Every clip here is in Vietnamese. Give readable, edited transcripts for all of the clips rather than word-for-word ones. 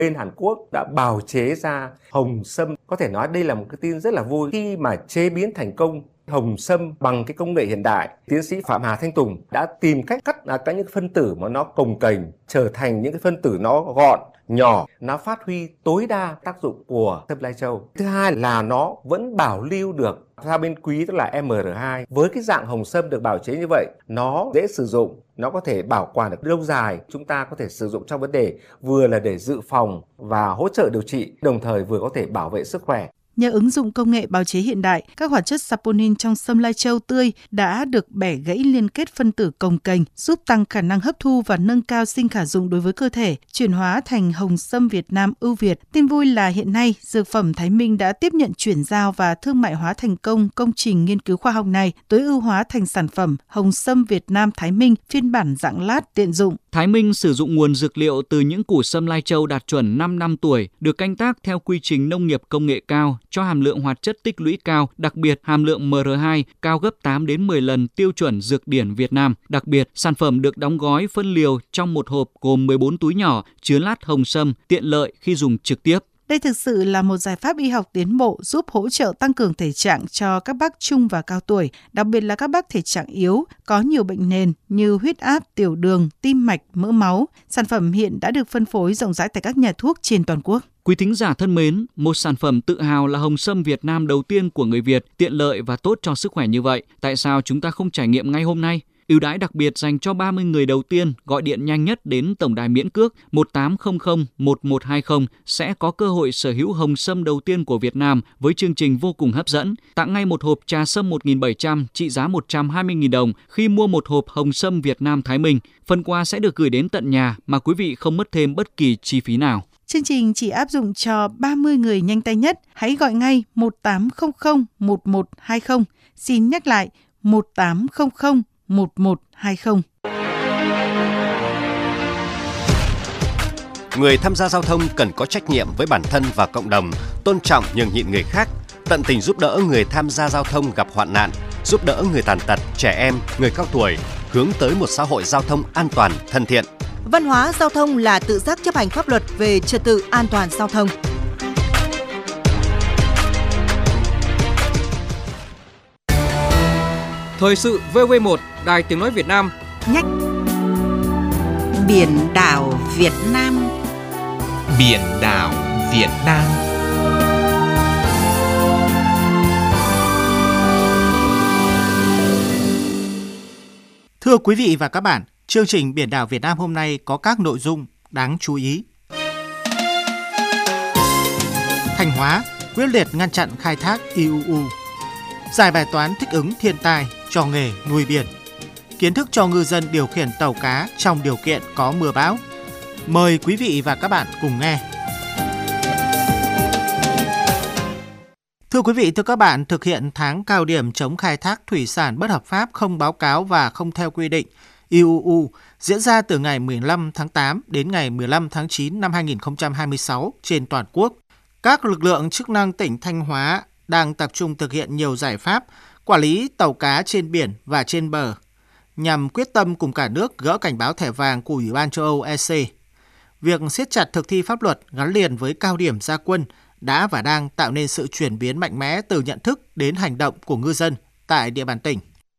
Bên Hàn Quốc đã bào chế ra hồng sâm. Có thể nói đây là một cái tin rất là vui khi mà chế biến thành công hồng sâm bằng cái công nghệ hiện đại. Tiến sĩ Phạm Hà Thanh Tùng đã tìm cách cắt các những phân tử mà nó cồng kềnh trở thành những cái phân tử nó gọn, nhỏ, nó phát huy tối đa tác dụng của sâm lai châu. Thứ hai là nó vẫn bảo lưu được ra bên quý, tức là MR2. Với cái dạng hồng sâm được bào chế như vậy, nó dễ sử dụng, nó có thể bảo quản được lâu dài. Chúng ta có thể sử dụng trong vấn đề vừa là để dự phòng và hỗ trợ điều trị, đồng thời vừa có thể bảo vệ sức khỏe. Nhờ ứng dụng công nghệ bào chế hiện đại, các hoạt chất saponin trong sâm lai châu tươi đã được bẻ gãy liên kết phân tử cồng kềnh, giúp tăng khả năng hấp thu và nâng cao sinh khả dụng đối với cơ thể, chuyển hóa thành hồng sâm Việt Nam ưu việt. Tin vui là hiện nay, Dược phẩm Thái Minh đã tiếp nhận chuyển giao và thương mại hóa thành công công trình nghiên cứu khoa học này, tối ưu hóa thành sản phẩm hồng sâm Việt Nam Thái Minh phiên bản dạng lát tiện dụng. Thái Minh sử dụng nguồn dược liệu từ những củ sâm lai châu đạt chuẩn 5 năm tuổi, được canh tác theo quy trình nông nghiệp công nghệ cao, cho hàm lượng hoạt chất tích lũy cao, đặc biệt hàm lượng MR2 cao gấp 8 đến 10 lần tiêu chuẩn dược điển Việt Nam. Đặc biệt, sản phẩm được đóng gói phân liều trong một hộp gồm 14 túi nhỏ chứa lát hồng sâm, tiện lợi khi dùng trực tiếp. Đây thực sự là một giải pháp y học tiến bộ giúp hỗ trợ tăng cường thể trạng cho các bác trung và cao tuổi, đặc biệt là các bác thể trạng yếu, có nhiều bệnh nền như huyết áp, tiểu đường, tim mạch, mỡ máu. Sản phẩm hiện đã được phân phối rộng rãi tại các nhà thuốc trên toàn quốc. Quý thính giả thân mến, một sản phẩm tự hào là hồng sâm Việt Nam đầu tiên của người Việt, tiện lợi và tốt cho sức khỏe như vậy. Tại sao chúng ta không trải nghiệm ngay hôm nay? Ưu đãi đặc biệt dành cho 30 người đầu tiên gọi điện nhanh nhất đến tổng đài miễn cước 1800 1120 sẽ có cơ hội sở hữu hồng sâm đầu tiên của Việt Nam với chương trình vô cùng hấp dẫn. Tặng ngay một hộp trà sâm 1.700 trị giá 120.000 đồng khi mua một hộp hồng sâm Việt Nam Thái Minh. Phần quà sẽ được gửi đến tận nhà mà quý vị không mất thêm bất kỳ chi phí nào. Chương trình chỉ áp dụng cho 30 người nhanh tay nhất. Hãy gọi ngay 1800 1120. Xin nhắc lại 1800 1120. Người tham gia giao thông cần có trách nhiệm với bản thân và cộng đồng, tôn trọng nhường nhịn người khác, tận tình giúp đỡ người tham gia giao thông gặp hoạn nạn, giúp đỡ người tàn tật, trẻ em, người cao tuổi, hướng tới một xã hội giao thông an toàn, thân thiện. Văn hóa giao thông là tự giác chấp hành pháp luật về trật tự an toàn giao thông. Thời sự VV1, Đài Tiếng nói Việt Nam. Nhách. Biển đảo Việt Nam. Biển đảo Việt Nam. Thưa quý vị và các bạn, chương trình Biển đảo Việt Nam hôm nay có các nội dung đáng chú ý. Thanh Hóa quyết liệt ngăn chặn khai thác IUU. Giải bài toán thích ứng thiên tai cho nghề nuôi biển. Kiến thức cho ngư dân điều khiển tàu cá trong điều kiện có mưa bão. Mời quý vị và các bạn cùng nghe. Thưa quý vị, thưa các bạn, thực hiện tháng cao điểm chống khai thác thủy sản bất hợp pháp, không báo cáo và không theo quy định IUU diễn ra từ ngày 15 tháng 8 đến ngày 15 tháng 9 năm 2026 trên toàn quốc. Các lực lượng chức năng tỉnh Thanh Hóa đang tập trung thực hiện nhiều giải pháp quản lý tàu cá trên biển và trên bờ nhằm quyết tâm cùng cả nước gỡ cảnh báo thẻ vàng của Ủy ban châu Âu EC. Việc siết chặt thực thi pháp luật gắn liền với cao điểm ra quân đã và đang tạo nên sự chuyển biến mạnh mẽ từ nhận thức đến hành động của ngư dân tại địa bàn tỉnh.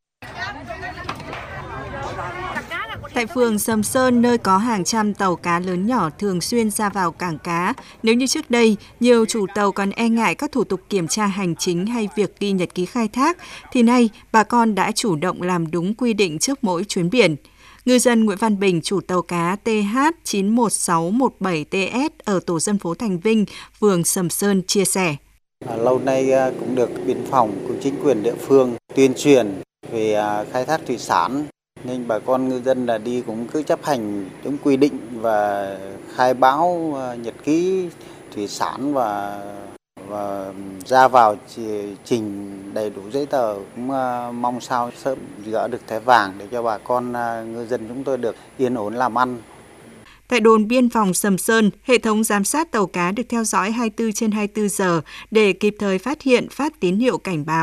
Tại phường Sầm Sơn, nơi có hàng trăm tàu cá lớn nhỏ thường xuyên ra vào cảng cá, nếu như trước đây, nhiều chủ tàu còn e ngại các thủ tục kiểm tra hành chính hay việc ghi nhật ký khai thác, thì nay bà con đã chủ động làm đúng quy định trước mỗi chuyến biển. Ngư dân Nguyễn Văn Bình, chủ tàu cá TH91617TS ở tổ dân phố Thành Vinh, phường Sầm Sơn chia sẻ. Lâu nay cũng được biên phòng, cũng chính quyền địa phương tuyên truyền về khai thác thủy sản. Nên bà con ngư dân là đi cũng cứ chấp hành đúng quy định và khai báo nhật ký thủy sản và ra vào trình đầy đủ giấy tờ, cũng mong sao sớm gỡ được thẻ vàng để cho bà con ngư dân chúng tôi được yên ổn làm ăn. Tại đồn biên phòng Sầm Sơn, hệ thống giám sát tàu cá được theo dõi 24/24 giờ để kịp thời phát hiện, phát tín hiệu cảnh báo